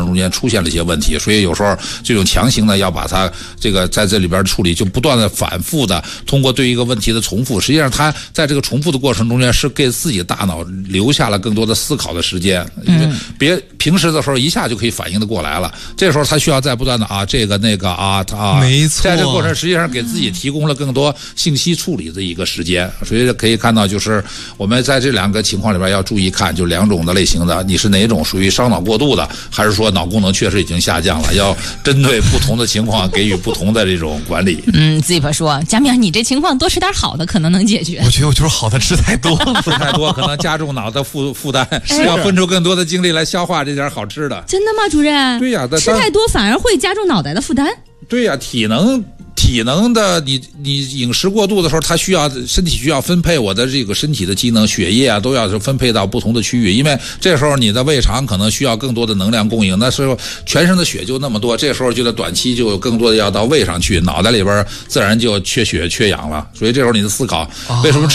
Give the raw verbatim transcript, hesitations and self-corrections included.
中间出现了一些问题，所以有时候这种强行呢要把它这个在这里边处理，就不断的反复的通过对一个问题的重复，实际上他在这个重复的过程中间是给自己大脑留下了更多的思考的时间，因为别平时的时候一下就可以反应得过来了，这时候他需要再不断的啊这个那个啊啊， 没错， 在这个过程实际上给自己提供了更多信息处理的一个时间，所以可以看到就是我们在这两个情况里边要注意看，就两种的类型的，你是哪种属于烧脑过度的，还是说脑功能确实已经下降了，要针对不同的情况给予不同的这种管理。 嗯 Zip 说佳明你这情况多吃点好的可能能解决。 我觉得我就是好的吃太多吃太多可能加重脑的负负担，是要分出更多的精力来消化这点好吃的。 真的吗主任？ 对呀， 吃太多反而会加重脑袋的负担。 对呀，体能体能的你你饮食过度的时候，它需要身体需要分配我的这个身体的机能，血液啊都要分配到不同的区域，因为这时候你的胃肠可能需要更多的能量供应，那时候全身的血就那么多，这时候就在短期就有更多的要到胃上去，脑袋里边自然就缺血缺氧了，所以这时候你的思考为什么